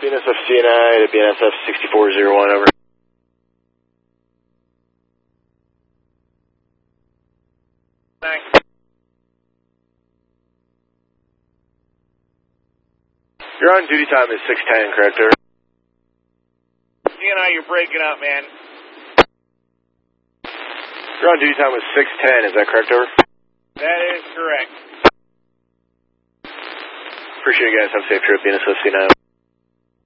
BNSF CNI to BNSF 6401, over. Thanks. Your on duty time is 6:10, correct, over? CNI, you're breaking up, man. Your on duty time was 6:10, is that correct, over? That is correct. Appreciate it, guys. Have a safe trip, BNSF CNI.